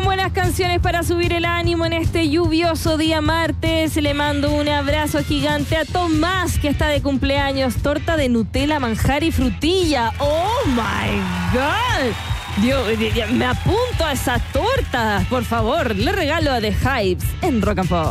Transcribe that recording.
buenas canciones para subir el ánimo en este lluvioso día martes. Le mando un abrazo gigante a Tomás, que está de cumpleaños. Torta de Nutella, manjar y frutilla. ¡Oh, my God! Dios, me apunto a esa torta, por favor. Le regalo a The Hypes en Rock and Pop.